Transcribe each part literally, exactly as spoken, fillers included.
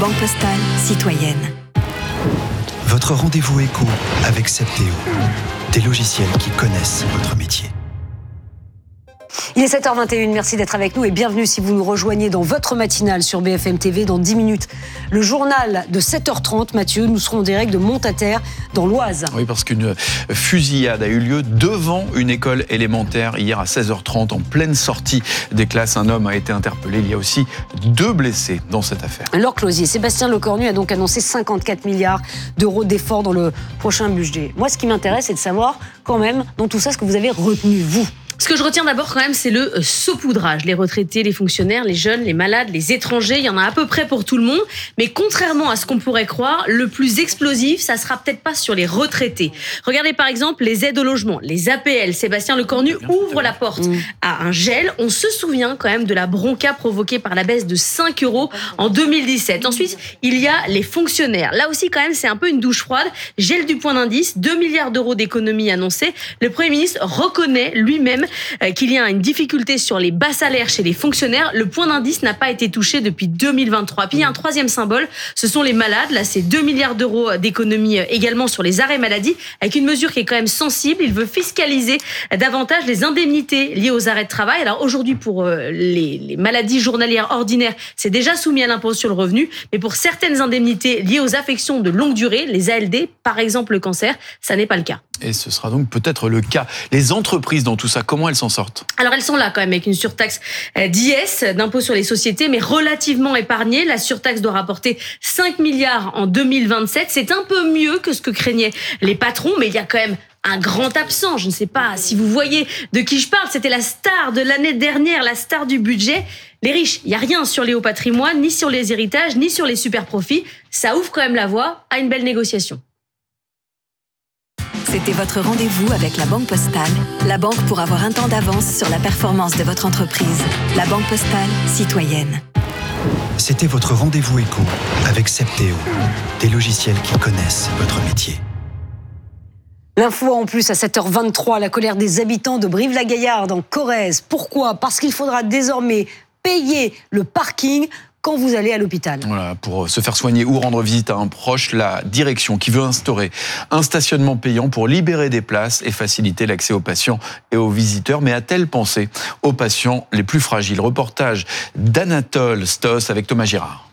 Banque Postale Citoyenne. Votre rendez-vous éco avec Septéo, des logiciels qui connaissent votre métier. Il est sept heures vingt et une, merci d'être avec nous et bienvenue si vous nous rejoignez dans votre matinale sur B F M T V dans dix minutes. Le journal de sept heures trente, Mathieu, nous serons en direct de Montataire dans l'Oise. Oui, parce qu'une fusillade a eu lieu devant une école élémentaire hier à seize heures trente, en pleine sortie des classes. Un homme a été interpellé. Il y a aussi deux blessés dans cette affaire. Laure Closier, Sébastien Lecornu a donc annoncé cinquante-quatre milliards d'euros d'efforts dans le prochain budget. Moi, ce qui m'intéresse, c'est de savoir quand même dans tout ça ce que vous avez retenu, vous. Ce que je retiens d'abord quand même, c'est le saupoudrage. Les retraités, les fonctionnaires, les jeunes, les malades, les étrangers, il y en a à peu près pour tout le monde. Mais contrairement à ce qu'on pourrait croire, le plus explosif, ça sera peut-être pas sur les retraités. Regardez par exemple les aides au logement, les A P L. Sébastien Lecornu ouvre la porte mmh. à un gel. On se souvient quand même de la bronca provoquée par la baisse de cinq euros en deux mille dix-sept. Ensuite, il y a les fonctionnaires. Là aussi quand même, c'est un peu une douche froide. Gel du point d'indice, deux milliards d'euros d'économies annoncées. Le Premier ministre reconnaît lui-même qu'il y a une difficulté sur les bas salaires chez les fonctionnaires. Le point d'indice n'a pas été touché depuis deux mille vingt-trois. Puis il y a un troisième symbole, ce sont les malades. Là, c'est deux milliards d'euros d'économies également sur les arrêts maladie, avec une mesure qui est quand même sensible. Il veut fiscaliser davantage les indemnités liées aux arrêts de travail. Alors aujourd'hui, pour les, les maladies journalières ordinaires, c'est déjà soumis à l'impôt sur le revenu. Mais pour certaines indemnités liées aux affections de longue durée, les A L D, par exemple le cancer, ça n'est pas le cas. Et ce sera donc peut-être le cas. Les entreprises dans tout ça, comment elles s'en sortent ? Alors elles sont là quand même avec une surtaxe d'I S, d'impôt sur les sociétés, mais relativement épargnée. La surtaxe doit rapporter cinq milliards en deux mille vingt-sept. C'est un peu mieux que ce que craignaient les patrons, mais il y a quand même un grand absent. Je ne sais pas si vous voyez de qui je parle. C'était la star de l'année dernière, la star du budget. Les riches, il n'y a rien sur les hauts patrimoines, ni sur les héritages, ni sur les super profits. Ça ouvre quand même la voie à une belle négociation. C'était votre rendez-vous avec la Banque Postale, la banque pour avoir un temps d'avance sur la performance de votre entreprise. La Banque Postale Citoyenne. C'était votre rendez-vous éco avec Septéo, des logiciels qui connaissent votre métier. L'info en plus à sept heures vingt-trois, la colère des habitants de Brive-la-Gaillarde en Corrèze. Pourquoi ? Parce qu'il faudra désormais payer le parking quand vous allez à l'hôpital. Voilà, pour se faire soigner ou rendre visite à un proche, la direction qui veut instaurer un stationnement payant pour libérer des places et faciliter l'accès aux patients et aux visiteurs. Mais a-t-elle pensé aux patients les plus fragiles ? Reportage d'Anatole Stoss avec Thomas Girard.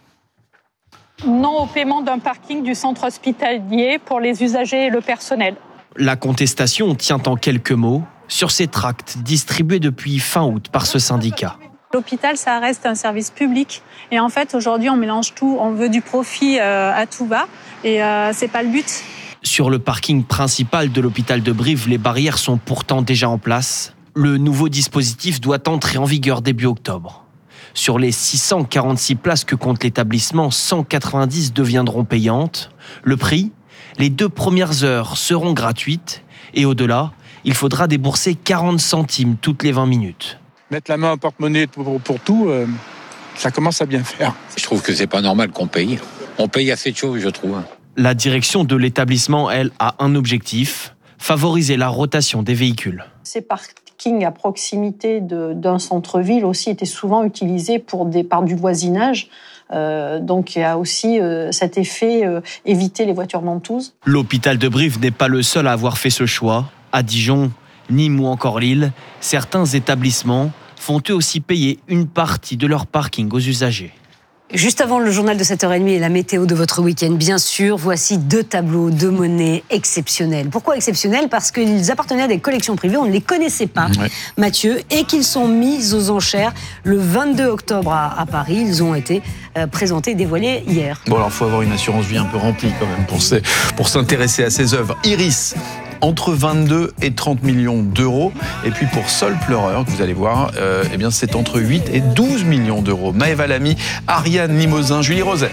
Non au paiement d'un parking du centre hospitalier pour les usagers et le personnel. La contestation tient en quelques mots sur ces tracts distribués depuis fin août par ce syndicat. L'hôpital, ça reste un service public. Et en fait, aujourd'hui, on mélange tout. On veut du profit euh, à tout va. Et euh, c'est pas le but. Sur le parking principal de l'hôpital de Brive, les barrières sont pourtant déjà en place. Le nouveau dispositif doit entrer en vigueur début octobre. Sur les six cent quarante-six places que compte l'établissement, cent quatre-vingt-dix deviendront payantes. Le prix ? Les deux premières heures seront gratuites. Et au-delà, il faudra débourser quarante centimes toutes les vingt minutes. Mettre la main au porte-monnaie pour, pour tout, euh, ça commence à bien faire. Je trouve que c'est pas normal qu'on paye. On paye assez de choses, je trouve. La direction de l'établissement, elle, a un objectif, favoriser la rotation des véhicules. Ces parkings à proximité de, d'un centre-ville aussi étaient souvent utilisés pour des, par du voisinage. Euh, donc il y a aussi euh, cet effet euh, éviter les voitures ventouses. L'hôpital de Brive n'est pas le seul à avoir fait ce choix. À Dijon, Nîmes ou encore Lille, certains établissements font eux aussi payer une partie de leur parking aux usagers. Juste avant le journal de sept heures trente et la météo de votre week-end, bien sûr, voici deux tableaux de monnaie exceptionnels. Pourquoi exceptionnels ? Parce qu'ils appartenaient à des collections privées, on ne les connaissait pas, ouais. Mathieu, et qu'ils sont mis aux enchères le vingt-deux octobre à, à Paris. Ils ont été euh, présentés et dévoilés hier. Bon, alors il faut avoir une assurance vie un peu remplie quand même pour, ces, pour s'intéresser à ces œuvres. Iris, entre vingt-deux et trente millions d'euros. Et puis pour Sol Pleureur, que vous allez voir, euh, eh bien c'est entre huit et douze millions d'euros. Maëva Lamy, Ariane Limousin, Julie Roset.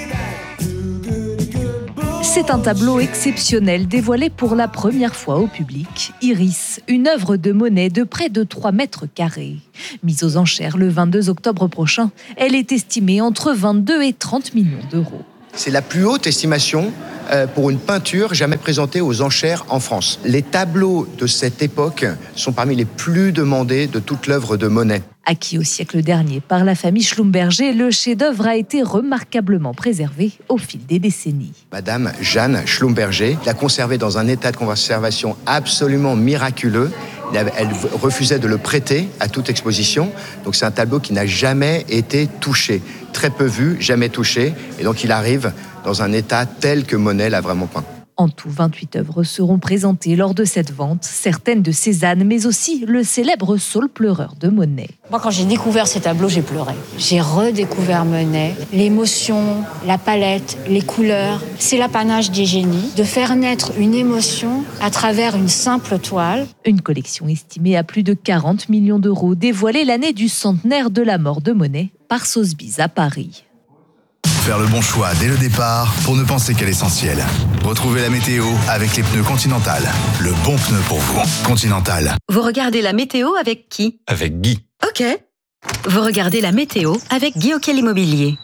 C'est un tableau exceptionnel dévoilé pour la première fois au public. Iris, une œuvre de Monet de près de trois mètres carrés. Mise aux enchères le vingt-deux octobre prochain, elle est estimée entre vingt-deux et trente millions d'euros. C'est la plus haute estimation pour une peinture jamais présentée aux enchères en France. Les tableaux de cette époque sont parmi les plus demandés de toute l'œuvre de Monet. Acquis au siècle dernier par la famille Schlumberger, le chef-d'œuvre a été remarquablement préservé au fil des décennies. Madame Jeanne Schlumberger l'a conservé dans un état de conservation absolument miraculeux. Elle refusait de le prêter à toute exposition. Donc c'est un tableau qui n'a jamais été touché. Très peu vu, jamais touché. Et donc il arrive dans un état tel que Monet l'a vraiment peint. En tout, vingt-huit œuvres seront présentées lors de cette vente, certaines de Cézanne, mais aussi le célèbre Saule pleureur de Monet. Moi, quand j'ai découvert ces tableaux, j'ai pleuré. J'ai redécouvert Monet, l'émotion, la palette, les couleurs. C'est l'apanage des génies, de faire naître une émotion à travers une simple toile. Une collection estimée à plus de quarante millions d'euros, dévoilée l'année du centenaire de la mort de Monet par Sotheby's à Paris. Faire le bon choix dès le départ pour ne penser qu'à l'essentiel. Retrouvez la météo avec les pneus Continental. Le bon pneu pour vous. Continental. Vous regardez la météo avec qui ? Avec Guy. Ok. Vous regardez la météo avec Guy Auquel Immobilier.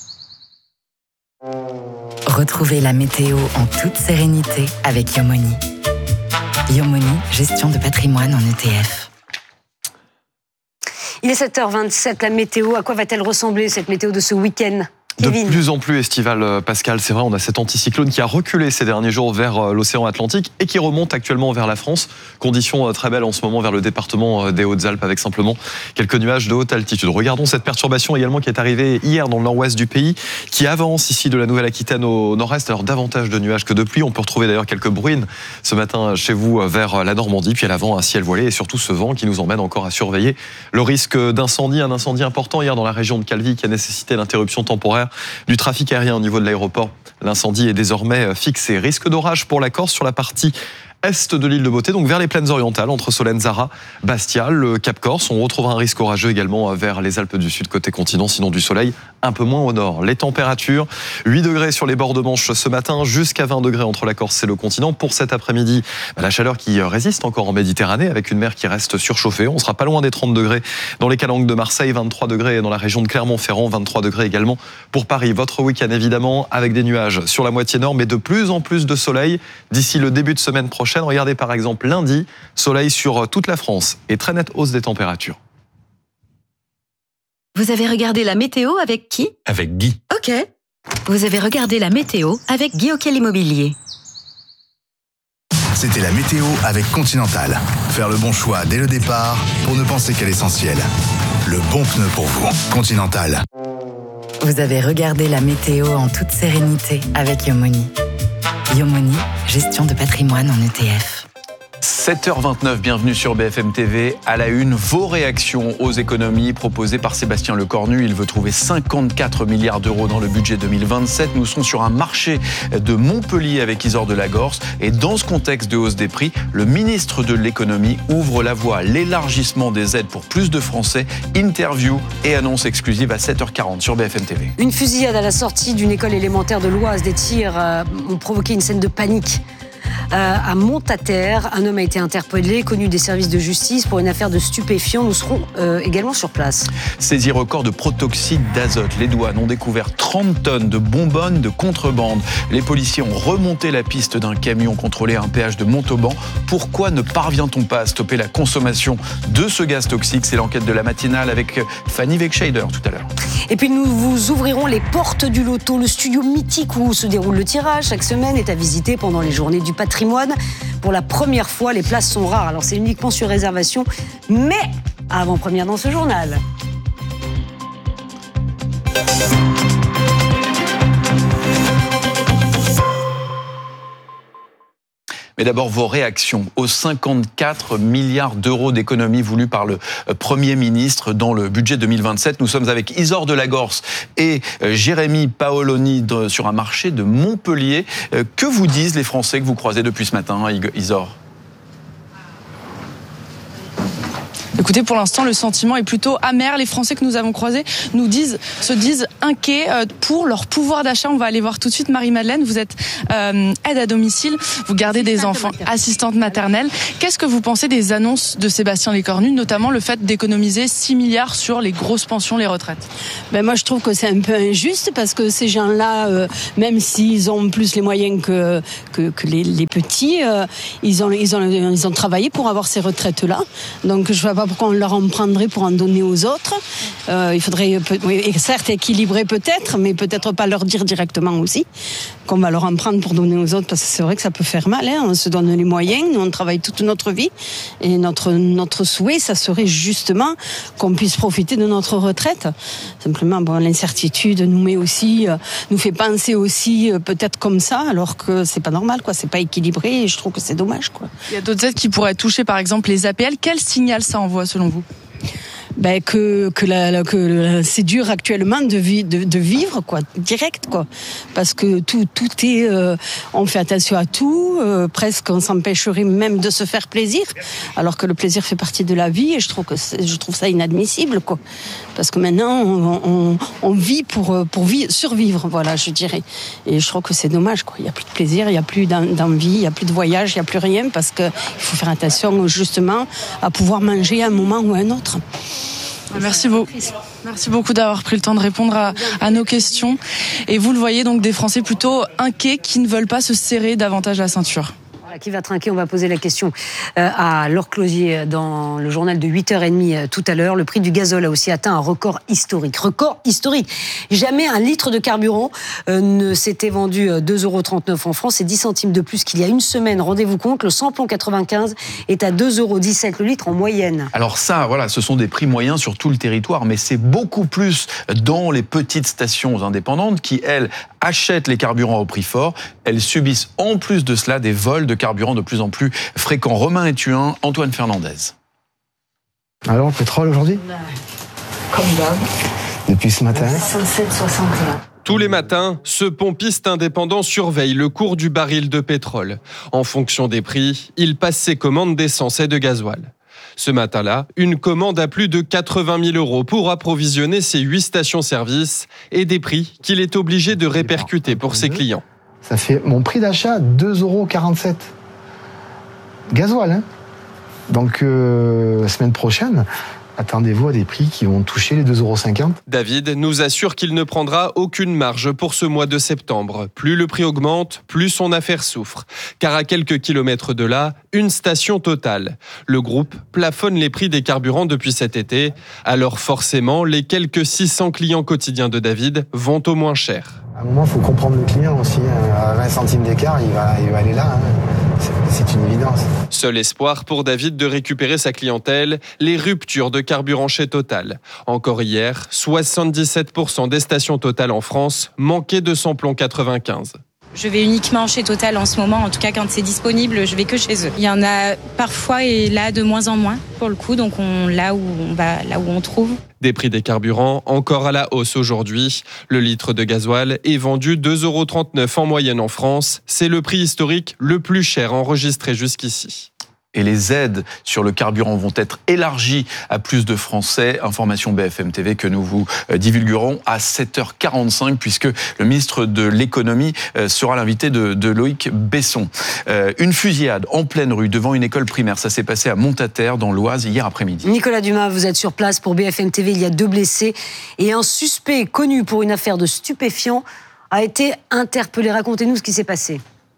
Retrouvez la météo en toute sérénité avec Yomoni. Yomoni, gestion de patrimoine en E T F. Il est sept heures vingt-sept, la météo, à quoi va-t-elle ressembler cette météo de ce week-end ? De plus en plus estival, Pascal, c'est vrai, on a cet anticyclone qui a reculé ces derniers jours vers l'océan Atlantique et qui remonte actuellement vers la France. Conditions très belles en ce moment vers le département des Hautes-Alpes avec simplement quelques nuages de haute altitude. Regardons cette perturbation également qui est arrivée hier dans le nord-ouest du pays, qui avance ici de la Nouvelle-Aquitaine au nord-est. Alors davantage de nuages que de pluie. On peut retrouver d'ailleurs quelques bruines ce matin chez vous vers la Normandie. Puis à l'avant, un ciel voilé et surtout ce vent qui nous emmène encore à surveiller le risque d'incendie. Un incendie important hier dans la région de Calvi qui a nécessité l'interruption temporaire du trafic aérien au niveau de l'aéroport. L'incendie est désormais fixé. Risque d'orage pour la Corse sur la partie est de l'île de Beauté, donc vers les plaines orientales, entre Solenzara, Bastia, le Cap Corse. On retrouvera un risque orageux également vers les Alpes du Sud, côté continent, sinon du soleil un peu moins au nord. Les températures, huit degrés sur les bords de Manche ce matin, jusqu'à vingt degrés entre la Corse et le continent. Pour cet après-midi, la chaleur qui résiste encore en Méditerranée, avec une mer qui reste surchauffée. On sera pas loin des trente degrés dans les calanques de Marseille, vingt-trois degrés dans la région de Clermont-Ferrand, vingt-trois degrés également pour Paris. Votre week-end évidemment, avec des nuages sur la moitié nord, mais de plus en plus de soleil d'ici le début de semaine prochaine. Regardez par exemple lundi, soleil sur toute la France et très nette hausse des températures. Vous avez regardé la météo avec qui ? Avec Guy. Ok. Vous avez regardé la météo avec Guy Auquel Immobilier. C'était la météo avec Continental. Faire le bon choix dès le départ pour ne penser qu'à l'essentiel. Le bon pneu pour vous. Continental. Vous avez regardé la météo en toute sérénité avec Yomoni. Yomoni, gestion de patrimoine en E T F. sept heures vingt-neuf, bienvenue sur B F M T V. À la une, vos réactions aux économies proposées par Sébastien Lecornu. Il veut trouver cinquante-quatre milliards d'euros dans le budget deux mille vingt-sept. Nous serons sur un marché de Montpellier avec Isor de Lagorce. Et dans ce contexte de hausse des prix, le ministre de l'économie ouvre la voie à l'élargissement des aides pour plus de Français. Interview et annonce exclusive à sept heures quarante sur B F M T V. Une fusillade à la sortie d'une école élémentaire de l'Oise. Des tirs euh, ont provoqué une scène de panique. Euh, à Montataire, un homme a été interpellé, connu des services de justice pour une affaire de stupéfiants. Nous serons euh, également sur place. Saisie record de protoxyde d'azote. Les douanes ont découvert trente tonnes de bonbonnes de contrebande. Les policiers ont remonté la piste d'un camion contrôlé à un péage de Montauban. Pourquoi ne parvient-on pas à stopper la consommation de ce gaz toxique ? C'est l'enquête de la matinale avec Fanny Wegscheider tout à l'heure. Et puis nous vous ouvrirons les portes du loto. Le studio mythique où se déroule le tirage chaque semaine est à visiter pendant les journées du patrimoine. Pour la première fois, les places sont rares. Alors c'est uniquement sur réservation, mais à avant-première dans ce journal. Mais d'abord, vos réactions aux cinquante-quatre milliards d'euros d'économies voulues par le Premier ministre dans le budget deux mille vingt-sept. Nous sommes avec Isor de Lagorce et Jérémy Paoloni sur un marché de Montpellier. Que vous disent les Français que vous croisez depuis ce matin, Isor ? Écoutez, pour l'instant, le sentiment est plutôt amer. Les Français que nous avons croisés nous disent, se disent inquiets pour leur pouvoir d'achat. On va aller voir tout de suite Marie-Madeleine. Vous êtes euh, aide à domicile, vous gardez des enfants, assistante maternelle. Qu'est-ce que vous pensez des annonces de Sébastien Lecornu, notamment le fait d'économiser six milliards sur les grosses pensions, les retraites ? Ben moi, je trouve que c'est un peu injuste parce que ces gens-là, euh, même s'ils ont plus les moyens que que, que les, les petits, euh, ils ont ils ont ils ont travaillé pour avoir ces retraites-là. Donc je vois pas pas pourquoi on leur en prendrait pour en donner aux autres. Euh, il faudrait, oui, certes, équilibrer peut-être, mais peut-être pas leur dire directement aussi qu'on va leur en prendre pour donner aux autres, parce que c'est vrai que ça peut faire mal. Hein. On se donne les moyens, nous on travaille toute notre vie, et notre notre souhait, ça serait justement qu'on puisse profiter de notre retraite. Simplement, bon, l'incertitude nous met aussi, euh, nous fait penser aussi euh, peut-être comme ça, alors que c'est pas normal, quoi. C'est pas équilibré, et je trouve que c'est dommage, quoi. Il y a d'autres aides qui pourraient toucher, par exemple les A P L. Quel signal ça envoie selon vous ? Ben que que, la, que c'est dur actuellement de, vi, de, de vivre quoi, direct quoi, parce que tout tout est, euh, on fait attention à tout, euh, presque on s'empêcherait même de se faire plaisir, alors que le plaisir fait partie de la vie, et je trouve que c'est, je trouve ça inadmissible quoi, parce que maintenant on, on, on vit pour pour vivre, survivre, voilà, je dirais, et je trouve que c'est dommage quoi. Il y a plus de plaisir, il y a plus d'envie, il y a plus de voyage, il y a plus rien, parce que il faut faire attention justement à pouvoir manger à un moment ou à un autre. Merci beaucoup. Merci beaucoup d'avoir pris le temps de répondre à, à nos questions. Et vous le voyez, donc des Français plutôt inquiets qui ne veulent pas se serrer davantage la ceinture. Qui va trinquer? On va poser la question à Laure Closier dans le journal de huit heures trente tout à l'heure. Le prix du gazole a aussi atteint un record historique. Record historique. Jamais un litre de carburant ne s'était vendu deux euros trente-neuf en France. C'est dix centimes de plus qu'il y a une semaine. Rendez-vous compte, le samplon quatre-vingt-quinze est à deux euros dix-sept le litre en moyenne. Alors ça, voilà, ce sont des prix moyens sur tout le territoire, mais c'est beaucoup plus dans les petites stations indépendantes qui, elles, achètent les carburants au prix fort. Elles subissent en plus de cela des vols de carburant de plus en plus fréquents. Romain et Thuin, Antoine Fernandez. Alors, le pétrole aujourd'hui ? Comme d'hab. Depuis ce matin ? cent sept virgule soixante et un. Tous les matins, ce pompiste indépendant surveille le cours du baril de pétrole. En fonction des prix, il passe ses commandes d'essence et de gasoil. Ce matin-là, une commande à plus de quatre-vingt mille euros pour approvisionner ses huit stations-service et des prix qu'il est obligé de répercuter pour ses clients. Ça fait mon prix d'achat, deux euros quarante-sept. Gasoil, hein. Donc, euh, la semaine prochaine, attendez-vous à des prix qui vont toucher les deux euros cinquante. David nous assure qu'il ne prendra aucune marge pour ce mois de septembre. Plus le prix augmente, plus son affaire souffre. Car à quelques kilomètres de là, une station Total. Le groupe plafonne les prix des carburants depuis cet été. Alors forcément, les quelques six cents clients quotidiens de David vont au moins cher. À un moment, il faut comprendre le client aussi. À vingt centimes d'écart, il va, il va aller là. C'est, c'est une évidence. Seul espoir pour David de récupérer sa clientèle, les ruptures de carburant chez Total. Encore hier, soixante-dix-sept pour cent des stations Total en France manquaient de samplon quatre-vingt-quinze. Je vais uniquement chez Total en ce moment, en tout cas quand c'est disponible, je vais que chez eux. Il y en a parfois et là de moins en moins pour le coup, donc on là où on va, là où on trouve. Des prix des carburants encore à la hausse aujourd'hui. Le litre de gasoil est vendu deux euros trente-neuf en moyenne en France. C'est le prix historique le plus cher enregistré jusqu'ici. Et les aides sur le carburant vont être élargies à plus de Français. Information B F M T V que nous vous divulguerons à sept heures quarante-cinq, puisque le ministre de l'économie sera l'invité de, de Loïc Besson. Euh, une fusillade en pleine rue devant une école primaire. Ça s'est passé à Montataire, dans l'Oise, hier après-midi. Nicolas Dumas, vous êtes sur place pour B F M T V. Il y a deux blessés et un suspect connu pour une affaire de stupéfiants a été interpellé. Racontez-nous ce qui s'est passé.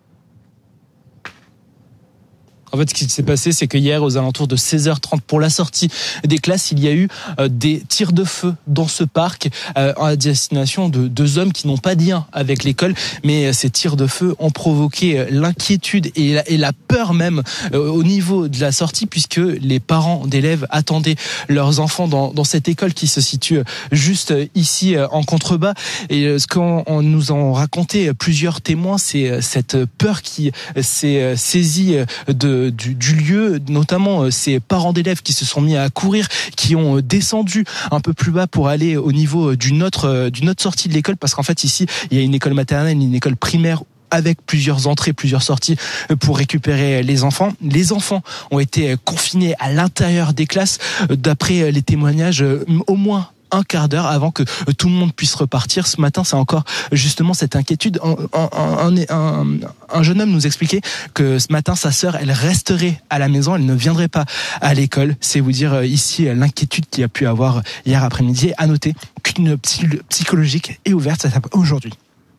En fait, ce qui s'est passé, c'est que hier, aux alentours de seize heures trente, pour la sortie des classes, il y a eu euh, des tirs de feu dans ce parc euh, à destination de deux hommes qui n'ont pas de lien avec l'école. Mais euh, ces tirs de feu ont provoqué euh, l'inquiétude et la, et la peur même euh, au niveau de la sortie, puisque les parents d'élèves attendaient leurs enfants dans, dans cette école qui se situe juste ici euh, en contrebas. Et euh, ce qu'on on nous en racontait plusieurs témoins, c'est euh, cette peur qui euh, s'est euh, saisie de Du, du lieu, notamment ces parents d'élèves qui se sont mis à courir, qui ont descendu un peu plus bas pour aller au niveau d'une autre, d'une autre sortie de l'école, parce qu'en fait ici il y a une école maternelle, une école primaire avec plusieurs entrées, plusieurs sorties pour récupérer les enfants. Les enfants ont été confinés à l'intérieur des classes, d'après les témoignages, au moins un quart d'heure avant que tout le monde puisse repartir. Ce matin, c'est encore justement cette inquiétude. Un, un, un, un jeune homme nous expliquait que ce matin, sa sœur, elle resterait à la maison, elle ne viendrait pas à l'école. C'est vous dire ici l'inquiétude qu'il y a pu avoir hier après-midi. À noter qu'une psy- psychologique est ouverte aujourd'hui.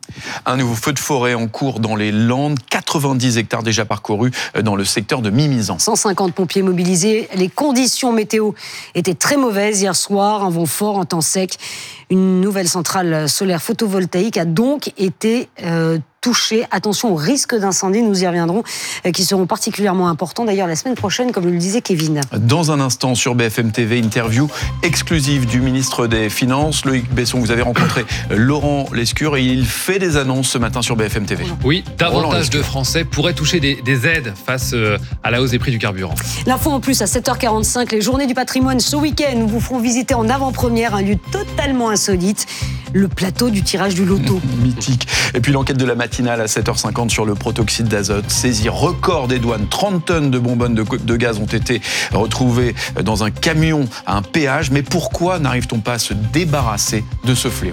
Un nouveau feu de forêt en cours dans les Landes, quatre-vingt-dix hectares déjà parcourus dans le secteur de Mimizan. cent cinquante pompiers mobilisés. Les conditions météo étaient très mauvaises hier soir, un vent fort, un temps sec. Une nouvelle centrale solaire photovoltaïque a donc été euh, touchée. Attention au risque d'incendie, nous y reviendrons, euh, qui seront particulièrement importants d'ailleurs la semaine prochaine, comme le disait Kevin. Dans un instant sur B F M T V, interview exclusive du ministre des Finances, Loïc Besson. Vous avez rencontré Laurent Lescure et il fait des annonces ce matin sur B F M T V. Oui, davantage de Français pourraient toucher des, des aides face à la hausse des prix du carburant. L'info en plus à sept heures quarante-cinq, les journées du patrimoine ce week-end. Nous vous ferons visiter en avant-première un lieu totalement insolite, le plateau du tirage du loto. Mythique. Et puis l'enquête de la matinale à sept heures cinquante sur le protoxyde d'azote. Saisie record des douanes. trente tonnes de bonbonnes de, de gaz ont été retrouvées dans un camion à un péage. Mais pourquoi n'arrive-t-on pas à se débarrasser de ce fléau ?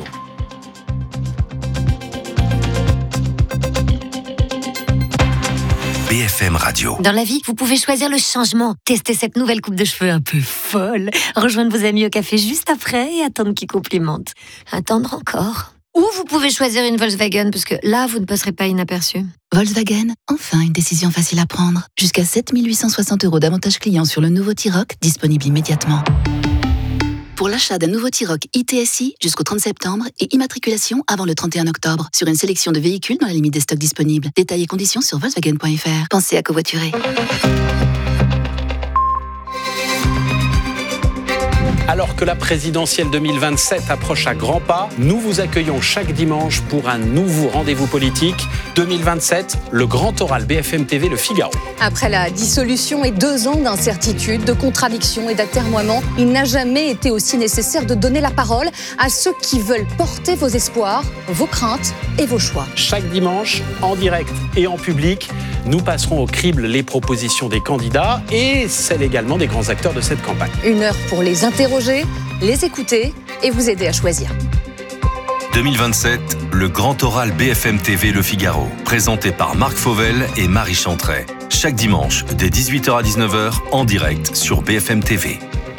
B F M Radio. Dans la vie, vous pouvez choisir le changement. Testez cette nouvelle coupe de cheveux un peu folle. Rejoindre vos amis au café juste après et attendre qu'ils complimentent. Attendre encore. Ou vous pouvez choisir une Volkswagen, parce que là, vous ne passerez pas inaperçu. Volkswagen, enfin une décision facile à prendre. Jusqu'à sept mille huit cent soixante euros d'avantages clients sur le nouveau T-Roc, disponible immédiatement. Pour l'achat d'un nouveau T-Roc I T S I jusqu'au trente septembre et immatriculation avant le trente et un octobre sur une sélection de véhicules dans la limite des stocks disponibles. Détails et conditions sur Volkswagen point F R. Pensez à covoiturer. Alors que la présidentielle deux mille vingt-sept approche à grands pas, nous vous accueillons chaque dimanche pour un nouveau rendez-vous politique. deux mille vingt-sept, le grand oral B F M T V Le Figaro. Après la dissolution et deux ans d'incertitude, de contradictions et d'atermoiements, il n'a jamais été aussi nécessaire de donner la parole à ceux qui veulent porter vos espoirs, vos craintes et vos choix. Chaque dimanche, en direct et en public, nous passerons au crible les propositions des candidats et celles également des grands acteurs de cette campagne. Une heure pour les interroger, les écouter et vous aider à choisir. deux mille vingt-sept, le grand oral B F M T V Le Figaro, présenté par Marc Fauvel et Marie Chantray. Chaque dimanche, dès dix-huit heures à dix-neuf heures, en direct sur B F M T V.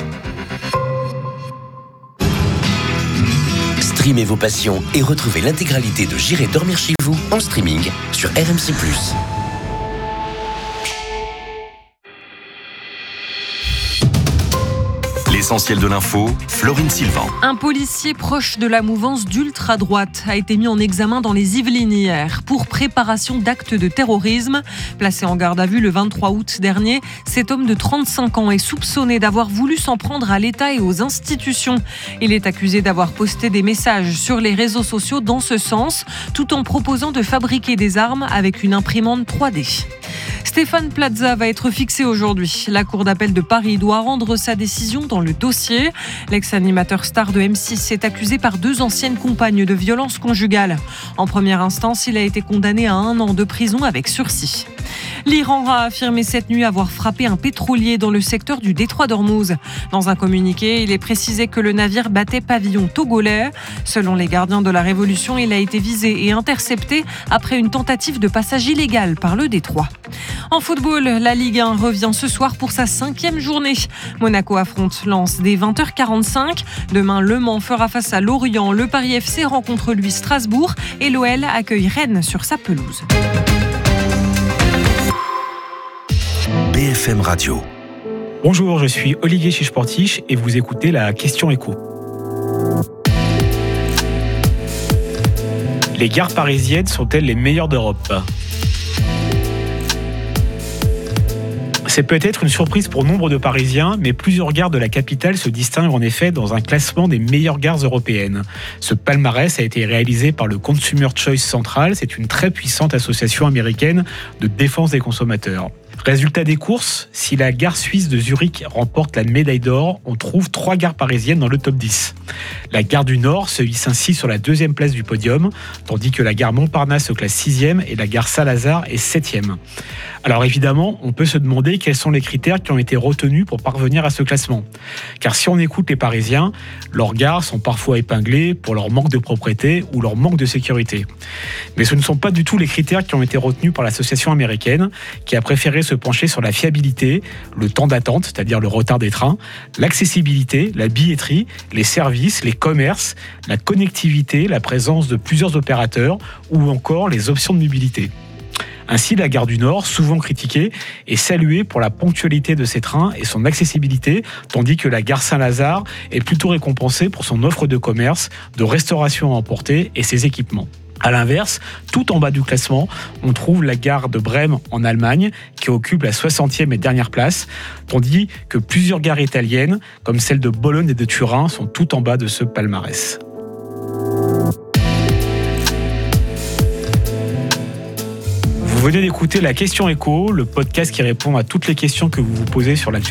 Streamez vos passions et retrouvez l'intégralité de J'irai dormir chez vous en streaming sur R M C plus. L'essentiel de l'info, Florine Sylvain. Un policier proche de la mouvance d'ultra-droite a été mis en examen dans les Yvelines hier pour préparation d'actes de terrorisme. Placé en garde à vue le vingt-trois août dernier, cet homme de trente-cinq ans est soupçonné d'avoir voulu s'en prendre à l'État et aux institutions. Il est accusé d'avoir posté des messages sur les réseaux sociaux dans ce sens, tout en proposant de fabriquer des armes avec une imprimante trois D. Stéphane Plaza va être fixé aujourd'hui. La Cour d'appel de Paris doit rendre sa décision dans le dossier. L'ex-animateur star de M six est accusé par deux anciennes compagnes de violences conjugales. En première instance, il a été condamné à un an de prison avec sursis. L'Iran a affirmé cette nuit avoir frappé un pétrolier dans le secteur du détroit d'Ormuz. Dans un communiqué, il est précisé que le navire battait pavillon togolais. Selon les gardiens de la Révolution, il a été visé et intercepté après une tentative de passage illégal par le détroit. En football, la Ligue un revient ce soir pour sa cinquième journée. Monaco affronte Lens dès vingt heures quarante-cinq. Demain, Le Mans fera face à Lorient. Le Paris F C rencontre lui Strasbourg et l'O L accueille Rennes sur sa pelouse. B F M Radio. Bonjour, je suis Olivier Chiche-Portiche et vous écoutez la Question Écho. Les gares parisiennes sont-elles les meilleures d'Europe ? C'est peut-être une surprise pour nombre de Parisiens, mais plusieurs gares de la capitale se distinguent en effet dans un classement des meilleures gares européennes. Ce palmarès a été réalisé par le Consumer Choice Central, c'est une très puissante association américaine de défense des consommateurs. Résultat des courses, si la gare suisse de Zurich remporte la médaille d'or, on trouve trois gares parisiennes dans le top dix. La gare du Nord se hisse ainsi sur la deuxième place du podium, tandis que la gare Montparnasse se classe sixième et la gare Saint-Lazare est septième. Alors évidemment, on peut se demander quels sont les critères qui ont été retenus pour parvenir à ce classement. Car si on écoute les Parisiens, leurs gares sont parfois épinglées pour leur manque de propreté ou leur manque de sécurité. Mais ce ne sont pas du tout les critères qui ont été retenus par l'association américaine, qui a préféré se pencher sur la fiabilité, le temps d'attente, c'est-à-dire le retard des trains, l'accessibilité, la billetterie, les services, les commerces, la connectivité, la présence de plusieurs opérateurs ou encore les options de mobilité. Ainsi, la gare du Nord, souvent critiquée, est saluée pour la ponctualité de ses trains et son accessibilité, tandis que la gare Saint-Lazare est plutôt récompensée pour son offre de commerce, de restauration à emporter et ses équipements. À l'inverse, tout en bas du classement, on trouve la gare de Brême en Allemagne, qui occupe la soixantième et dernière place, tandis que plusieurs gares italiennes, comme celle de Bologne et de Turin, sont tout en bas de ce palmarès. Vous venez d'écouter La Question Écho, le podcast qui répond à toutes les questions que vous vous posez sur l'actualité.